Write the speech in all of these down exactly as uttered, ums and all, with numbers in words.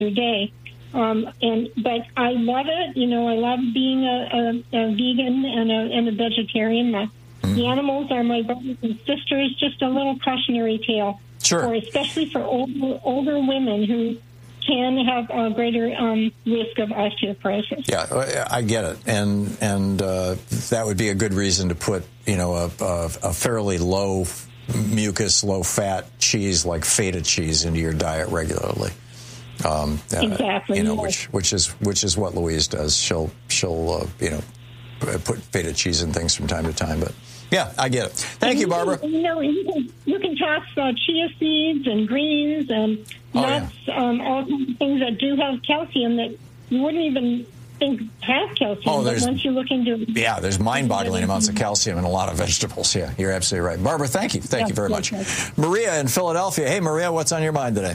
every day. Um, and but I love it. You know, I love being a, a, a vegan and a, and a vegetarian. The, mm. the animals are my brothers and sisters. Just a little cautionary tale, sure, for, especially for older older women who can have a greater um, risk of osteoporosis. Yeah, I get it, and and uh, that would be a good reason to put, you know, a, a, a fairly low mucus, low fat cheese like feta cheese into your diet regularly. Um, uh, exactly. You know, yes. which which is which is what Louise does. She'll she'll uh, you know put feta cheese in things from time to time. But yeah, I get it. Thank you, you, Barbara. Can, you know, you can, you can toss uh, chia seeds and greens and nuts, oh, yeah. um, all kinds of things that do have calcium that you wouldn't even think have calcium. Oh, but once you look into it, yeah, there's mind-boggling amounts of calcium in a lot of vegetables. Yeah, you're absolutely right. Barbara, thank you. Thank yes, you very yes, much. yes. Maria in Philadelphia. Hey, Maria, what's on your mind today?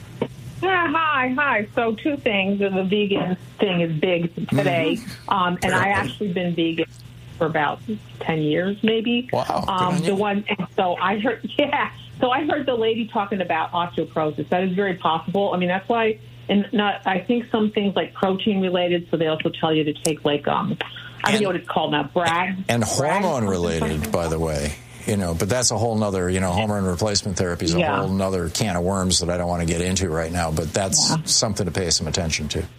Yeah, hi, hi. So two things. The vegan thing is big today, mm-hmm. um, and I actually been vegan for about ten years, maybe. Wow. Um, the one, and so I heard, yeah. So I heard the lady talking about osteoporosis. That is very possible. I mean, that's why, and not. I think some things like protein related. So they also tell you to take like um, I don't know what it's called now, brag. And brag hormone related, by the way. You know, but that's a whole nother, you know, hormone replacement therapy is a yeah. whole nother can of worms that I don't want to get into right now, but that's yeah. something to pay some attention to.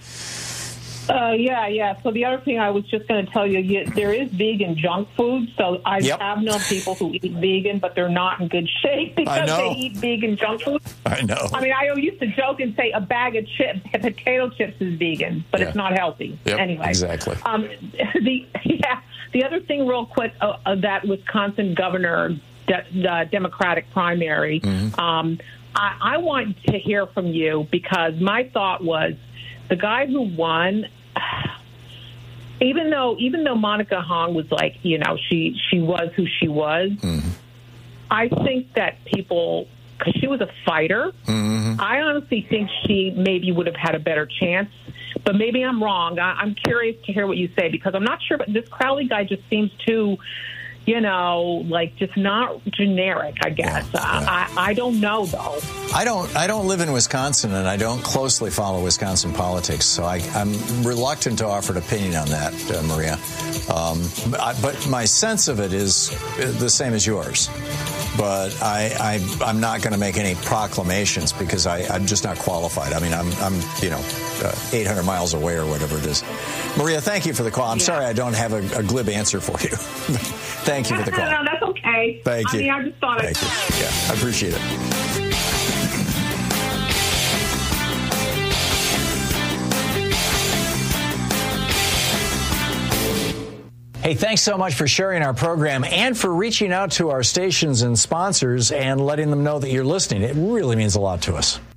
Uh, yeah, yeah. So the other thing I was just going to tell you, you, there is vegan junk food. So I yep. have known people who eat vegan, but they're not in good shape because they eat vegan junk food. I know. I mean, I used to joke and say a bag of chips, potato chips is vegan, but yeah. it's not healthy. Yep, anyway. Exactly. Um, the, yeah, the other thing real quick, uh, uh, that Wisconsin governor the Democratic primary. Mm-hmm. Um, I, I want to hear from you because my thought was the guy who won, even though even though Monica Hong was like, you know, she, she was who she was, mm-hmm. I think that people, because she was a fighter, mm-hmm. I honestly think she maybe would have had a better chance. But maybe I'm wrong. I, I'm curious to hear what you say because I'm not sure, but this Crowley guy just seems too... you know, like just not generic, I guess. Yeah, yeah. I, I don't know, though. I don't I don't live in Wisconsin, and I don't closely follow Wisconsin politics, so I, I'm reluctant to offer an opinion on that, uh, Maria. Um, I, but my sense of it is the same as yours. But I, I, I'm not going to make any proclamations because I, I'm just not qualified. I mean, I'm, I'm you know, uh, eight hundred miles away or whatever it is. Maria, thank you for the call. I'm yeah. sorry I don't have a, a glib answer for you. Thank you for the call. No, no, that's okay. Thank I you. mean, I just thought Thank it. you. Yeah, I appreciate it. Hey, thanks so much for sharing our program and for reaching out to our stations and sponsors and letting them know that you're listening. It really means a lot to us.